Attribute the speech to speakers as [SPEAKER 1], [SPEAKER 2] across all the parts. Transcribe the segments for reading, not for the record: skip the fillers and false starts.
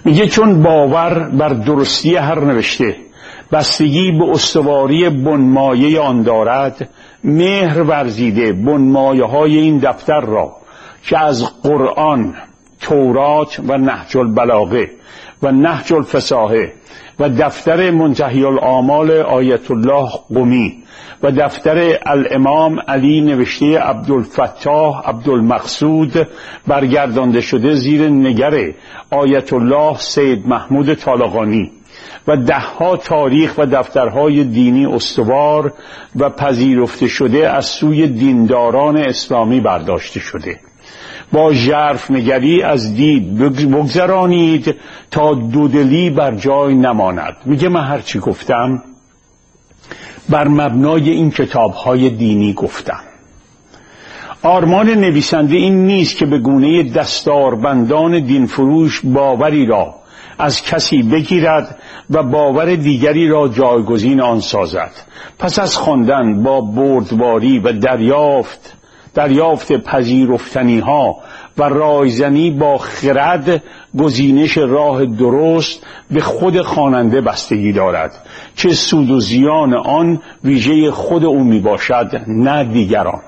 [SPEAKER 1] میگه چون باور بر درستی هر نوشته بستگی به استواری بنمایه آن دارد، مهر ورزیده بنمایه های این دفتر را که از قرآن، تورات و نهج البلاغه و نهج الفصاحه و دفتر منتهی الآمال آیت الله قمی و دفتر الامام علی نوشته عبدالفتاح عبدالمقصود برگردانده شده زیر نگر آیت الله سید محمود طالقانی و دهها تاریخ و دفترهای دینی استوار و پذیرفته شده از سوی دینداران اسلامی برداشته شده، با ژرف نگری از دید بگذرانید تا دودلی بر جای نماند. میگه من هرچی گفتم بر مبنای این کتابهای دینی گفتم. آرمان نویسنده این نیست که به گونه دستاربندان دینفروش باوری را از کسی بگیرد و باور دیگری را جایگزین آن سازد. پس از خواندن با بردباری و دریافت پذیرفتنی ها و رایزنی با خرد، گزینش راه درست به خود خواننده بستگی دارد، چه سود و زیان آن ویژه خود او می باشد نه دیگران.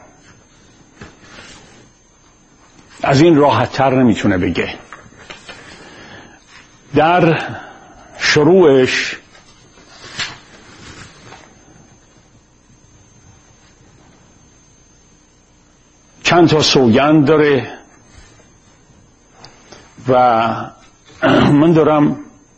[SPEAKER 1] از این راحت تر نمیتونه بگه. در شروعش چند تا سوگند داره و من دارم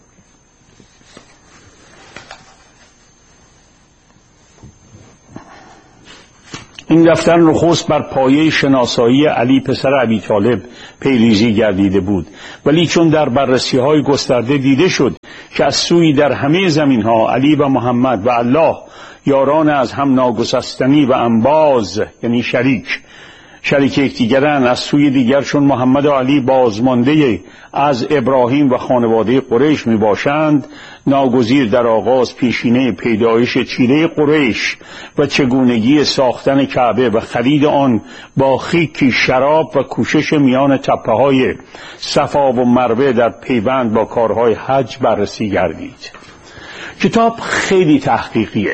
[SPEAKER 1] این دفتر نخست بر پایه شناسایی علی پسر ابی طالب پیریزی گردیده بود، ولی چون در بررسی های گسترده دیده شد که از سوی در همه زمین ها علی و محمد و الله یاران از هم ناگسستنی و انباز یعنی شریک یکدیگرند، از سوی دیگر چون محمد و علی بازمانده از ابراهیم و خانواده قریش می باشند، ناگزیر در آغاز پیشینه پیدایش چیره قریش و چگونگی ساختن کعبه و خرید آن با خیکی شراب و کوشش میان تپه های صفا و مروه در پیوند با کارهای حج بررسی گردید. کتاب خیلی تحقیقیه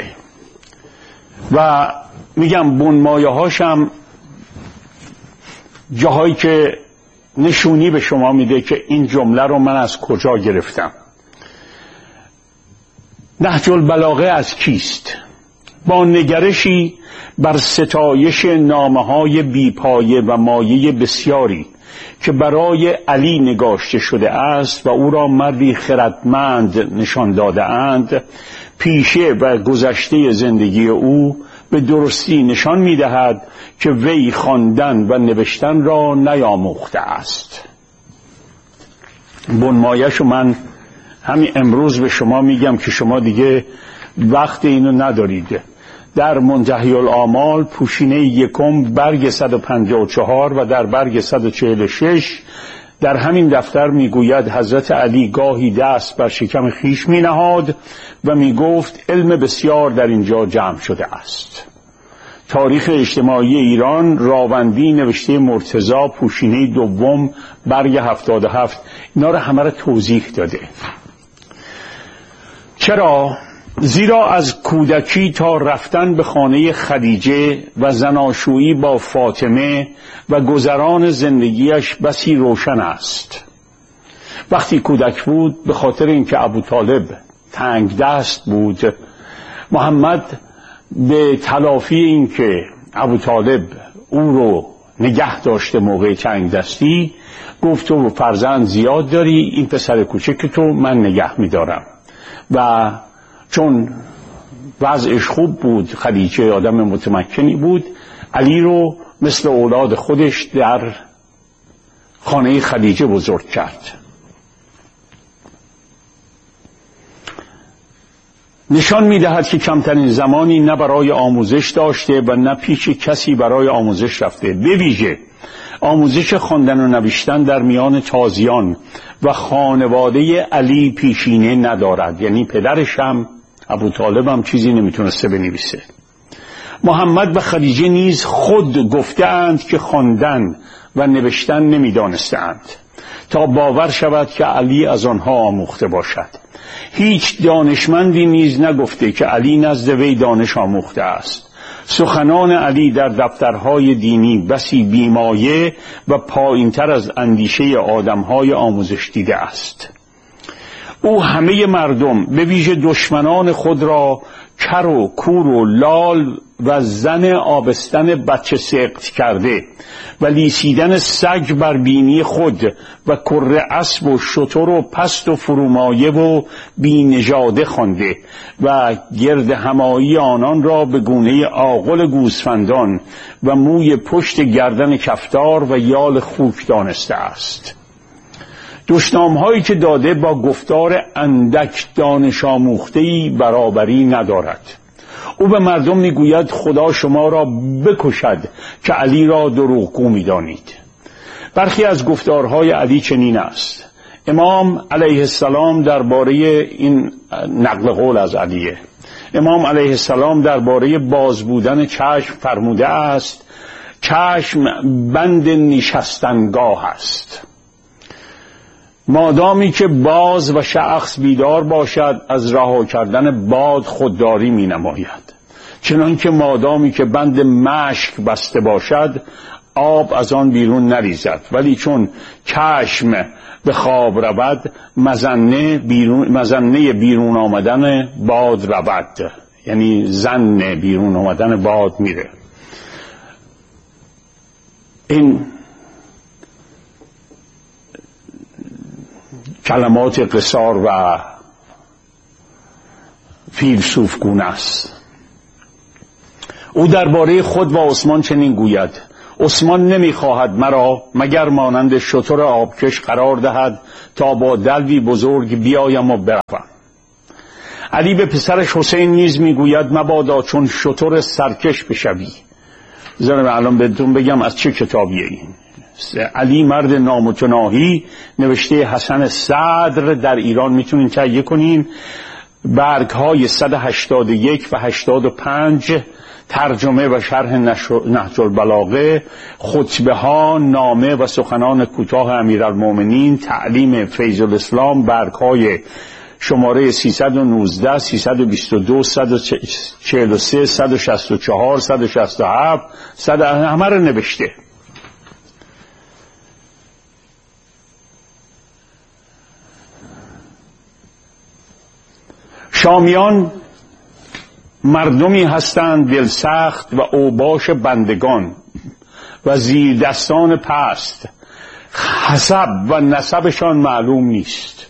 [SPEAKER 1] و میگم بنمایه هاشم جاهایی که نشونی به شما میده که این جمله رو من از کجا گرفتم. نهج البلاغه از کیست؟ با نگرشی بر ستایش نامه‌های بیپایه و مایه بسیاری که برای علی نگاشته شده است و او را مردی خردمند نشان داده اند، پیشه و گذشته زندگی او به درستی نشان می‌دهد که وی خواندن و نوشتن را نیاموخته است. بنمایه‌شو من همین امروز به شما میگم که شما دیگه وقت اینو ندارید. در منتهی الآمال پوشینه یکم برگ 154 و در برگ 146 در همین دفتر میگوید حضرت علی گاهی دست بر شکم خیش مینهاد و میگفت علم بسیار در اینجا جمع شده است. تاریخ اجتماعی ایران، راوندی نوشته مرتضی، پوشینه دوم برگ 77، اینا رو همه رو توضیح داده. چرا؟ زیرا از کودکی تا رفتن به خانه خدیجه و زناشویی با فاطمه و گذران زندگیش بسی روشن است. وقتی کودک بود به خاطر اینکه ابوطالب تنگ دست بود، محمد به تلافی اینکه ابوطالب او رو نگه داشته موقع تنگ دستی، گفت تو فرزند زیاد داری، این پسر کوچک تو من نگه می‌دارم. و چون وضعش خوب بود، خدیجه آدم متمکنی بود، علی رو مثل اولاد خودش در خانه خدیجه بزرگ کرد. نشان می‌دهد که کمترین زمانی نه برای آموزش داشته و نه پیش کسی برای آموزش رفته. به ویژه آموزش خواندن و نوشتن در میان تازیان و خانواده علی پیشینه ندارد، یعنی پدرش هم ابوطالب هم چیزی نمیتونسته بنویسه. محمد و خدیجه نیز خود گفته‌اند که خواندن و نوشتن نمیدانستند. تا باور شود که علی از آنها آموخته باشد. هیچ دانشمندی نیز نگفته که علی نزد وی دانش آموخته است. سخنان علی در دفترهای دینی بسی بیمایه و پایینتر از اندیشه آدمهای آموزش دیده است. او همه مردم به ویژه دشمنان خود را کر و کور و لال و زن آبستن بچه سقط کرده و لیسیدن سگ بر بینی خود و کر اسب و شتر و پست و فرومایه و بینژاده خوانده و گرد همایی آنان را به گونه عاقل گوسفندان و موی پشت گردن کفتار و یال خوک دانسته است. دشنام‌هایی که داده با گفتار اندک دانش آموخته‌ای برابری ندارد. او به مردم میگوید خدا شما را بکشد که علی را دروغگو می‌دانید. برخی از گفتارهای علی چنین است. امام علیه السلام درباره این نقل قول از علیه. امام علیه السلام درباره باز بودن چشم فرموده است چشم بند نشستنگاه است. مادامی که باز و شخص بیدار باشد از رها کردن باد خودداری می نماید، چنان که مادامی که بند مشک بسته باشد آب از آن بیرون نریزد، ولی چون چشم به خواب رود مظنه بیرون آمدن باد رود، یعنی زن بیرون آمدن باد میره. این کلمات قصار و فیلسوفگونه است. او درباره خود و عثمان چنین گوید: عثمان نمیخواهد مرا مگر مانند شتر آبکش قرار دهد تا با دلوی بزرگ بیایم و بروم. علی به پسرش حسین نیز میگوید مبادا چون شتر سرکش بشوی. زنم الان بهتون بگم از چه کتابیه این. علی مرد نامتناهی، نوشته حسن صدر، در ایران میتونین تهیه کنین. برگ های 181 و 85، ترجمه و شرح نهج البلاغه، خطبه ها، نامه و سخنان کوتاه امیرالمومنین، تعلیم فیض الاسلام، برگ های شماره 319، 322، 143، 164، 167، همه رو نوشته. شامیان مردمی هستند دلسخت و اوباش بندگان و زیر دستان پست، حسب و نسبشان معلوم نیست.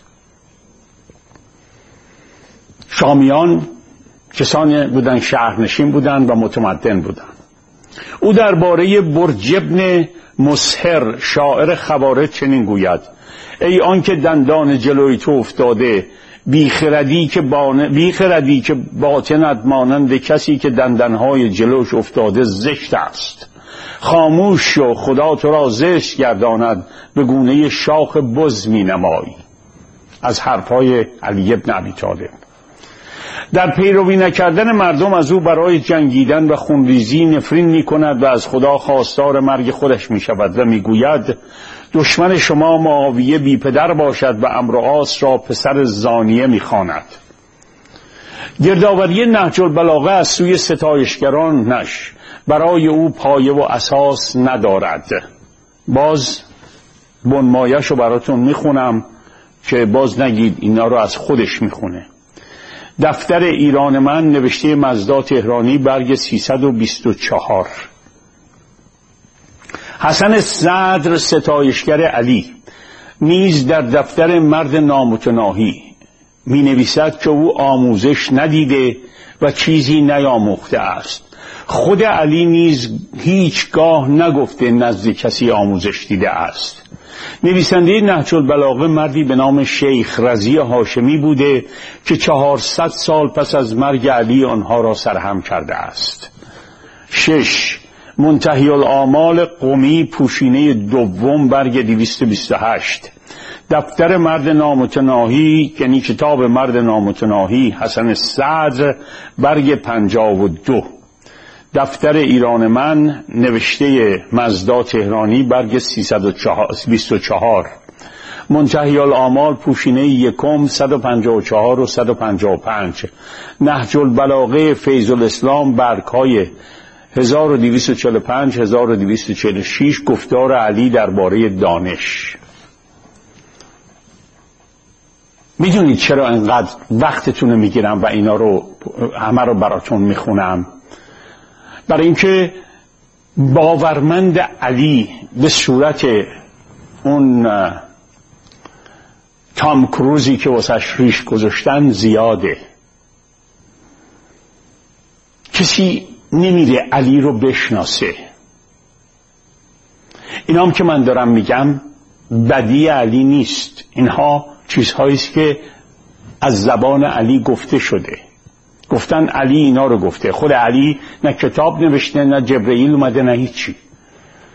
[SPEAKER 1] شامیان کسانی بودند شهرنشین بودند و متمدن بودند. او درباره برج ابن مسهر شاعر خوارج چنین گوید: ای آن که دندان جلوی تو افتاده، بیخردی که باطنت مانند کسی که دندانهای جلوش افتاده زشت است. خاموش شو، خدا تو را زشت گرداند، به گونه شاخ بز می نمایی. از حرفهای علی بن ابی طالب. در پیروی نکردن مردم از او برای جنگیدن و خونریزی نفرین می کند و از خدا خواستار مرگ خودش می شود و می گوید دشمن شما معاویه بی پدر باشد و عمرو عاص را پسر زانیه می خواند. گردآوری نهج البلاغه از سوی ستایشگرانش برای او پایه و اساس ندارد. باز بنمایش رو براتون میخونم که باز نگید اینا رو از خودش میخونه. دفتر ایران من، نوشته مزدا تهرانی، برگ 324. حسن صدر ستایشگر علی نیز در دفتر مرد نامتناهی می نویسد که او آموزش ندیده و چیزی نیاموخته است. خود علی نیز هیچگاه نگفته نزد کسی آموزش دیده است. نویسنده نهج البلاغه مردی به نام شیخ رضی هاشمی بوده که 400 سال پس از مرگ علی آنها را سرهم کرده است. 6. منتهی الآمال قمی، پوشینه دوم، برگ 228. دفتر مرد نامتناهی، یعنی کتاب مرد نامتناهی، حسن صدر، برگ 52. دفتر ایران من، نوشته مزدا تهرانی، برگ 324. منتهی الآمال پوشینه یکم 154 و 155. نهج البلاغه فیض الاسلام برگ‌های 1245 1246. گفتار علی درباره دانش. میدونید چرا انقدر وقتتون رو میگیرم و اینا رو همه رو براتون میخونم؟ برای اینکه باورمند علی به صورت اون تام کروزی که واسش ریش گذاشتن زیاده. کسی نمیره علی رو بشناسه. اینام که من دارم میگم بدی علی نیست، اینها چیزهاییست که از زبان علی گفته شده. گفتن علی اینا رو گفته. خود علی نه کتاب نوشته، نه جبرئیل اومده، نه هیچی.